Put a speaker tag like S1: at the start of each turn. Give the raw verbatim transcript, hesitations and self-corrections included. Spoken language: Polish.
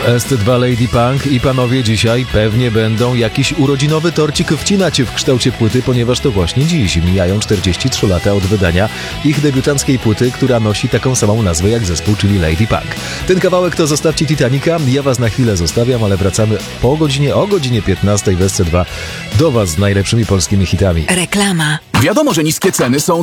S1: W S C dwa Lady Punk i panowie dzisiaj pewnie będą jakiś urodzinowy torcik wcinać w kształcie płyty, ponieważ to właśnie dziś mijają czterdzieści trzy lata od wydania ich debiutanckiej płyty, która nosi taką samą nazwę jak zespół, czyli Lady Punk. Ten kawałek to Zostawcie Titanica. Ja was na chwilę zostawiam, ale wracamy po godzinie, o godzinie piętnastej w S C dwa do was z najlepszymi polskimi hitami.
S2: Reklama.
S3: Wiadomo, że niskie ceny są